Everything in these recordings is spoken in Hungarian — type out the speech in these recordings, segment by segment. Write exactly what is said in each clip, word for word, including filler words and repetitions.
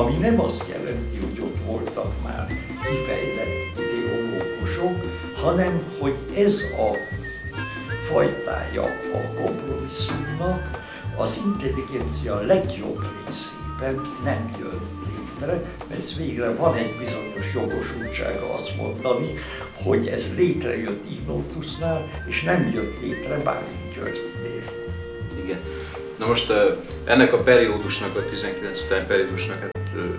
ami nem azt jelenti, hogy ott voltak már kifejlett ideológusok, hanem hogy ez a fajtája a kompromisszumnak az intelligencia legjobb részében nem jön létre, mert végre van egy bizonyos jogosultsága azt mondani, hogy ez létrejött Ignótusznál, és nem jött létre Bálint Györgynél. Igen. Na most ennek a periódusnak, a tizenkilenc utáni periódusnak hát,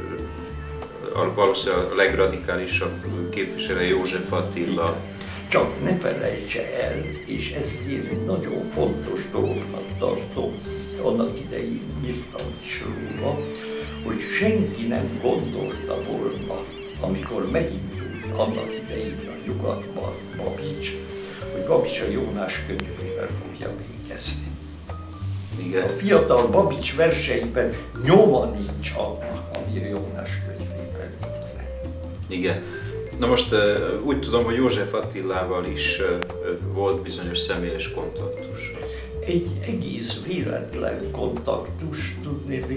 valószínűleg a legradikálisabb képviselő József Attila. Csak ne felejtse el, és ezt én nagyon fontos dolognak tartom, annak idején írtam is róla, hogy senki nem gondolta volna, amikor megindult annak idején a nyugatban Babits, hogy Babits a Jónás könyvével fogja végezni. Igen. A fiatal Babits verseiben nyoma nincs annak, ami a Jónás könyvében létre. Igen. Na most úgy tudom, hogy József Attilával is volt bizonyos személyes kontaktus. Egy egész véletlen kontaktus, tudnék,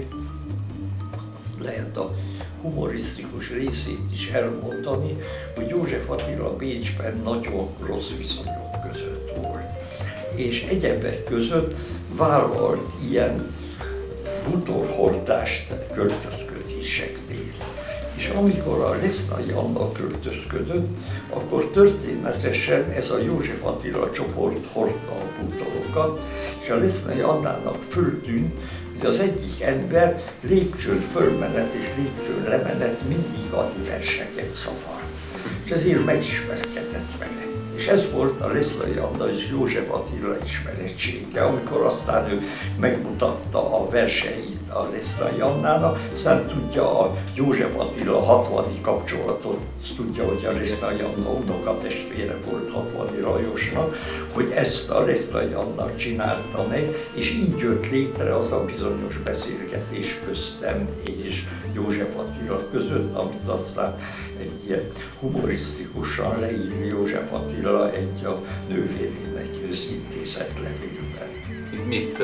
lehet a humorisztikus részét is elmondani, hogy József Attila Bécsben nagyon rossz viszonyok között volt. És egyebek között vállalt ilyen bútorhordást költözködéseknél. És amikor a Lesznay Anna költözködött, akkor történetesen ez a József Attila csoport hordta a bútorokat, és a Lesznay Annának föltűnt, hogy az egyik ember lépcsőn fölmenet és lépcsőn lemenet mindig adiverseket szavar. És ezért megismerkedett vele. És ez volt a Lesznay Anna és József Attila ismerettsége, amikor aztán ő megmutatta a verseit a Lesznay Annának, aztán tudja a József Attila hatvani kapcsolatot, azt tudja, hogy a Lesznay Anna unokatestvére volt Hatvani Lajosnak, hogy ezt a Lesznay Anna csinálta meg, és így jött létre az a bizonyos beszélgetés köztem és József Attila között, amit aztán egy ilyen humorisztikusan leír József Attila egy a nővérének intézett levélben. Mit?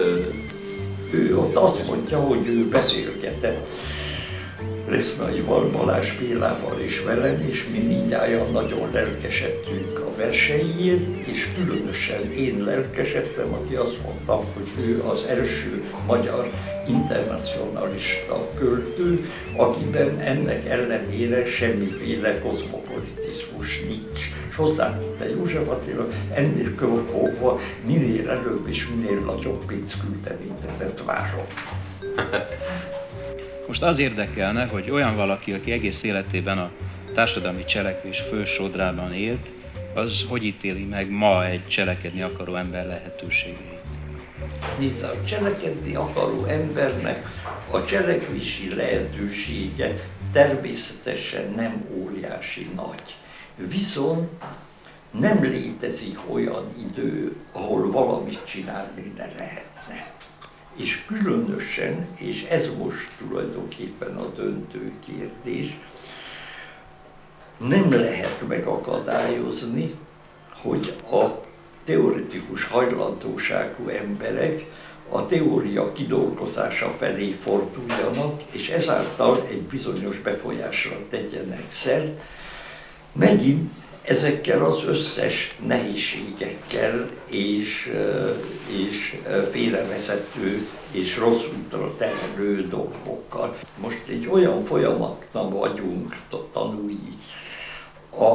Ő ott azt mondja, hogy ő beszélgetett Lesznayval, Balázs Bélával és velem, és mi mindjárt nagyon lelkesedtünk a verseiért, és különösen én lelkesedtem, aki azt mondtam, hogy ő az első magyar internacionalista költő, akiben ennek ellenére semmiféle kozmopolitizmus nincs. És hozzátette József Attila, ennél fogva minél előbb és minél nagyobb pénzküldeményetet várom. Most az érdekelne, hogy olyan valaki, aki egész életében a társadalmi cselekvés fősodrában élt, az hogy ítéli meg ma egy cselekedni akaró ember lehetőségeit? Nézd, a cselekedni akaró embernek a cselekvési lehetősége természetesen nem óriási nagy. Viszont nem létezik olyan idő, ahol valamit csinálni ne lehetne. És különösen, és ez most tulajdonképpen a döntő kérdés, nem lehet megakadályozni, hogy a teoretikus hajlandóságú emberek a teória kidolgozása felé forduljanak, és ezáltal egy bizonyos befolyásra tegyenek szert. Megint ezekkel az összes nehézségekkel és, és félrevezető és rossz útra terelő dolgokkal. Most egy olyan folyamatnak vagyunk tanúi a,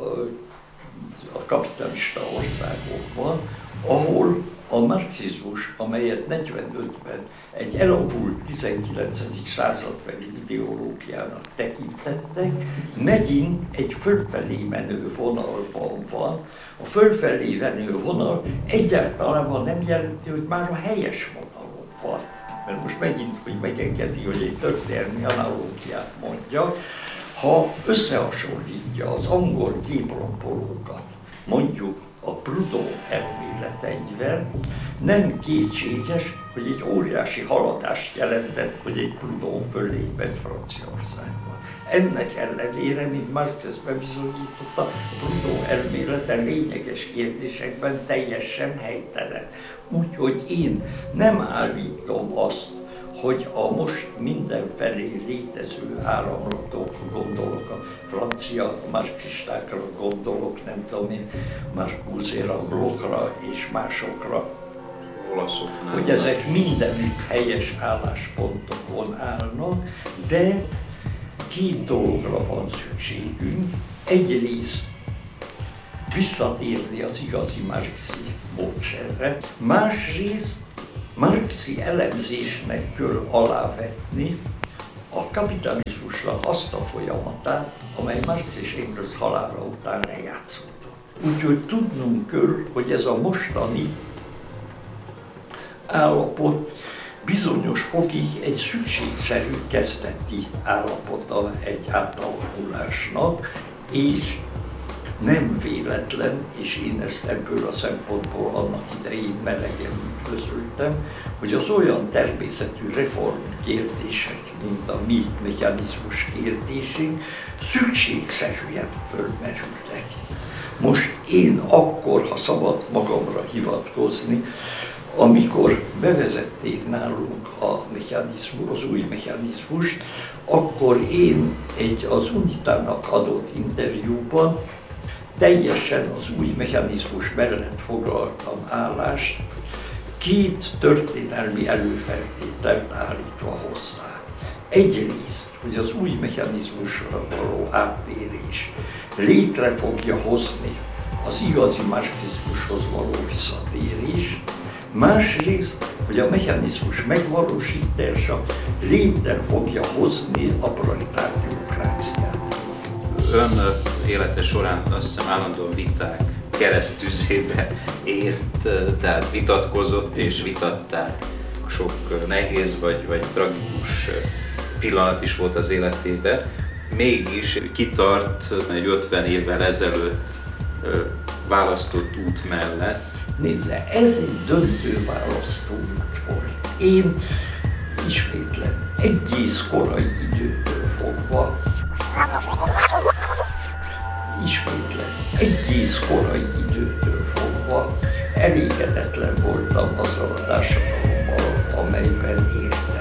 a kapitalista országokban, ahol a marxizmus, amelyet negyvenötben egy elavult tizenkilencedik századbeli ideológiának tekintettek, megint egy fölfelé menő vonalban van. A fölfelé menő vonal egyáltalán nem jelenti, hogy már a helyes vonalon van. Mert most megint, hogy megengedi, hogy egy történelmi analógiát mondja, ha összehasonlítja az angol géprompolókat, mondjuk a Proudhon elméleteivel, nem kétséges, hogy egy óriási haladást jelentett, hogy egy Proudhon föllépett Franciaországban. Ennek ellenére, mint Marx ezt bebizonyította, a Proudhon elmélete lényeges kérdésekben teljesen helytelen. Úgyhogy én nem állítom azt, hogy a most mindenfelé létező áramlatok, gondolok a francia marxistákra, gondolok nem tudom én, Marcuséra, Blochra és másokra, Olaszoknál. hogy ezek mindenütt helyes álláspontokon állnak, de két dologra van szükségünk. Egyrészt visszatérni az igazi marxi módszerre, másrészt marxi elemzésnek kell alávetni a kapitalizmusnak azt a folyamatát, amely Marx és Engels halála után lejátszódott. Úgyhogy tudnunk kell, hogy ez a mostani állapot bizonyos fokig egy szükségszerű kezdeti állapota egy átalakulásnak, és nem véletlen, és én ezt ebből a szempontból annak idején melegen üdvözöltem, hogy az olyan természetű reformkérdések, mint a mi mechanizmus kérdésünk, szükségszerűen fölmerültek. Most én akkor, ha szabad magamra hivatkozni, amikor bevezették nálunk a mechanizmus, az új mechanizmust, akkor én egy az Unitának adott interjúban teljesen az új mechanizmus mellett foglaltam állást, két történelmi előfeltételt állítva hozzá. Egyrészt, hogy az új mechanizmusra való áttérés létre fogja hozni az igazi marxizmushoz való visszatérést, másrészt, hogy a mechanizmus megvalósítása létre fogja hozni a proletár demokráciát. Ön élete során azt hiszem állandóan viták keresztüzébe ért, tehát vitatkozott és vitatták. Sok nehéz vagy, vagy tragikus pillanat is volt az életében. Mégis kitart egy ötven évvel ezelőtt választott út mellett. Nézze, ez egy döntő választóút volt. Én ismétlem, egész korai időtől fogva, ismétlem, egész korai időtől fogva elégedetlen voltam azzal a társadalommal, amelyben éltem.